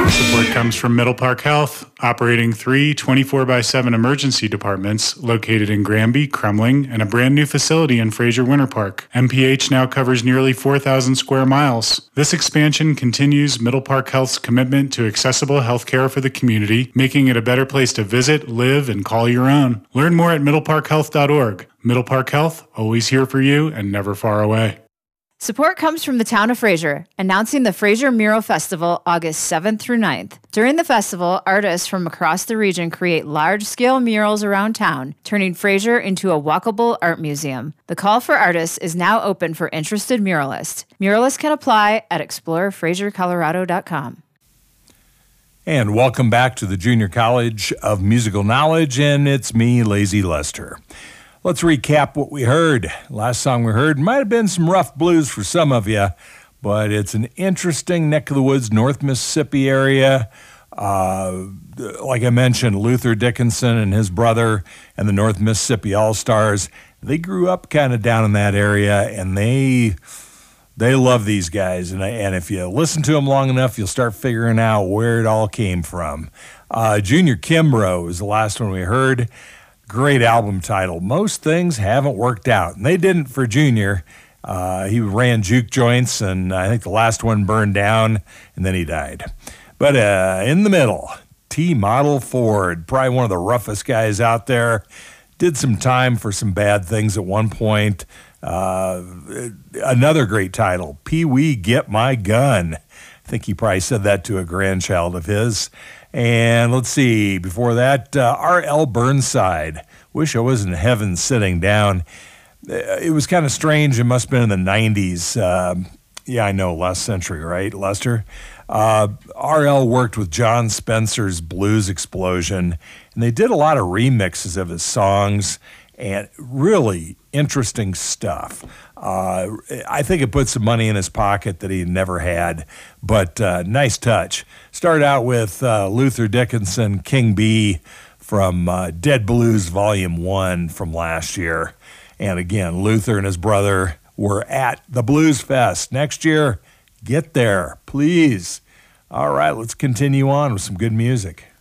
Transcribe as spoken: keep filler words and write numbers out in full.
Support comes from Middle Park Health, operating three twenty-four by seven emergency departments located in Granby, Kremling, and a brand new facility in Fraser Winter Park. M P H now covers nearly four thousand square miles. This expansion continues Middle Park Health's commitment to accessible health care for the community, making it a better place to visit, live, and call your own. Learn more at middle park health dot org. Middle Park Health, always here for you and never far away. Support comes from the town of Fraser, announcing the Fraser Mural Festival August seventh through ninth. During the festival, artists from across the region create large-scale murals around town, turning Fraser into a walkable art museum. The call for artists is now open for interested muralists. Muralists can apply at explore fraser colorado dot com. And welcome back to the Junior College of Musical Knowledge, and it's me, Lazy Lester. Let's recap what we heard. Last song we heard might have been some rough blues for some of you, but it's an interesting neck of the woods, North Mississippi area. Uh, like I mentioned, Luther Dickinson and his brother and the North Mississippi All-Stars, they grew up kind of down in that area, and they they love these guys. And, and if you listen to them long enough, you'll start figuring out where it all came from. Uh, Junior Kimbrough is the last one we heard. Great album title. Most things haven't worked out, and they didn't for Junior. Uh, he ran juke joints, and I think the last one burned down, and then he died. But uh, in the middle, T-Model Ford, probably one of the roughest guys out there. Did some time for some bad things at one point. Uh, another great title, Pee Wee Get My Gun. I think he probably said that to a grandchild of his. And let's see, before that, uh, R L Burnside. Wish I was in heaven sitting down. It was kind of strange. It must have been in the nineties. Uh, yeah, I know, last century, right, Lester? Uh, R L worked with John Spencer's Blues Explosion, and they did a lot of remixes of his songs, and really interesting stuff. Uh, I think it put some money in his pocket that he never had, but uh, nice touch. Started out with uh, Luther Dickinson, King B from uh, Dead Blues Volume one from last year. And again, Luther and his brother were at the Blues Fest. Next year, get there, please. All right, let's continue on with some good music.